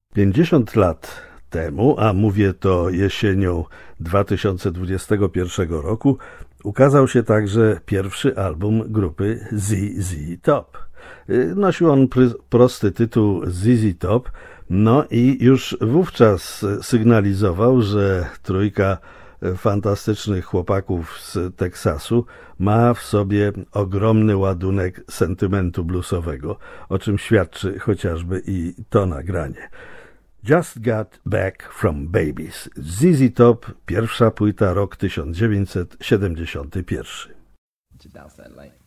50 lat temu, a mówię to jesienią 2021 roku, ukazał się także pierwszy album grupy ZZ Top. Nosił on prosty tytuł ZZ Top, no i już wówczas sygnalizował, że trójka fantastycznych chłopaków z Teksasu ma w sobie ogromny ładunek sentymentu bluesowego, o czym świadczy chociażby i to nagranie. Just Got Back from Babies. ZZ Top, pierwsza płyta, rok 1971.